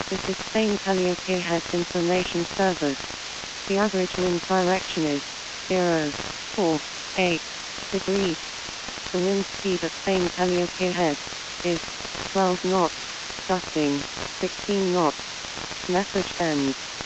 This is Spain Calliope Heads Information Service. The average wind direction is 048 degrees. The wind speed at Spain Calliope Head is 12 knots, gusting 16 knots. Message ends.